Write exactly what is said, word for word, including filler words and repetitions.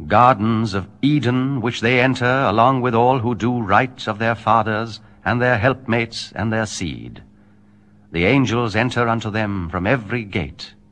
gardens of Eden, which they enter, along with all who do right of their fathers, and their helpmates, and their seed. The angels enter unto them from every gate.